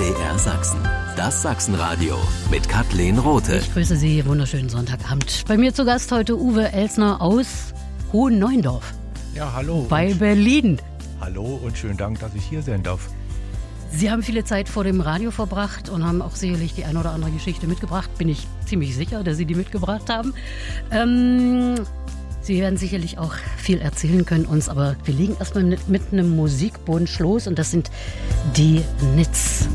MDR Sachsen. Das Sachsenradio mit Kathleen Rothe. Ich grüße Sie, wunderschönen Sonntagabend. Bei mir zu Gast heute Uwe Elsner aus Hohenneuendorf. Ja, hallo. Bei Berlin. Hallo und schönen Dank, dass ich hier sein darf. Sie haben viele Zeit vor dem Radio verbracht und haben auch sicherlich die eine oder andere Geschichte mitgebracht. Bin ich ziemlich sicher, dass Sie die mitgebracht haben. Sie werden sicherlich auch viel erzählen können uns, aber wir legen erstmal mit einem Musikbunsch los und das sind die Nits.